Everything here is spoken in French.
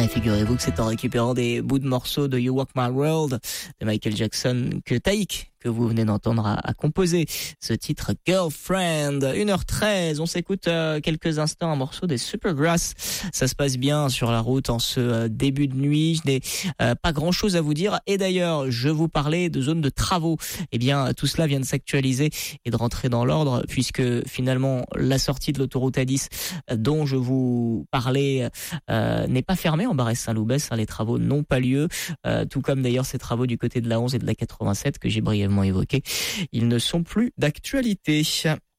Et figurez-vous que c'est en récupérant des bouts de morceaux de You Walk My World de Michael Jackson que Taïk, que vous venez d'entendre, a composé ce titre Girlfriend. 1h13, on s'écoute quelques instants un morceau des Supergrass. Ça se passe bien sur la route en ce début de nuit. Je n'ai pas grand chose à vous dire. Et d'ailleurs, je vous parlais de zones de travaux. Eh bien, tout cela vient de s'actualiser et de rentrer dans l'ordre, puisque finalement, la sortie de l'autoroute A10 dont je vous parlais n'est pas fermée en Barès-Saint-Loubès. Les travaux n'ont pas lieu, tout comme d'ailleurs ces travaux du côté de la 11 et de la 87 que j'ai brièvement évoqués. Ils ne sont plus d'actualité.